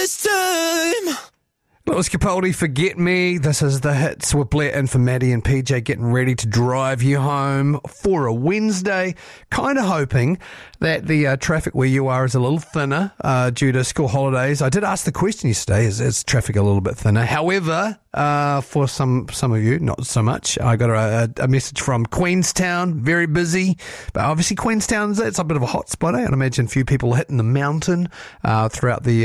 This time. Lewis Capaldi, Forget Me. This is the hits with Blair in for Maddie and PJ getting ready to drive you home for a Wednesday. Kind of hoping that the traffic where you are is a little thinner due to school holidays. I did ask the question yesterday, is traffic a little bit thinner? However, for some of you, not so much. I got a message from Queenstown, very busy. But obviously Queenstown's, it's a bit of a hot spot. I'd imagine a few people hitting the mountain throughout the